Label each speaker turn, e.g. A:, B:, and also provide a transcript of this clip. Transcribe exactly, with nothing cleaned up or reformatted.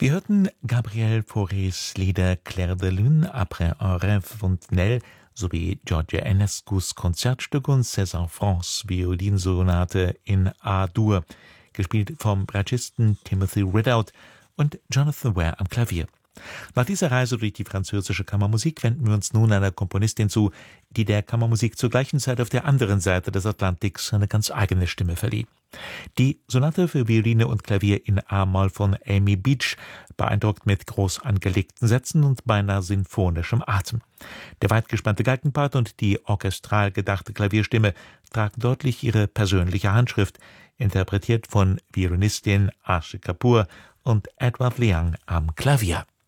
A: Wir hörten Gabriel Faurés Lieder Clair de Lune, Après un rêve Fontenelle sowie Georgia Enescus Konzertstück und César Francs Violinsonate in A-Dur, gespielt vom Bratschisten Timothy Ridout und Jonathan Ware am Klavier. Nach dieser Reise durch die französische Kammermusik wenden wir uns nun einer Komponistin zu, die der Kammermusik zur gleichen Zeit auf der anderen Seite des Atlantiks eine ganz eigene Stimme verlieh. Die Sonate für Violine und Klavier in A-Moll von Amy Beach beeindruckt mit groß angelegten Sätzen und beinahe sinfonischem Atem. Der weit gespannte Geigenpart und die orchestral gedachte Klavierstimme tragen deutlich ihre persönliche Handschrift, interpretiert von Violinistin Ashe Kapoor und Edward Leung am Klavier.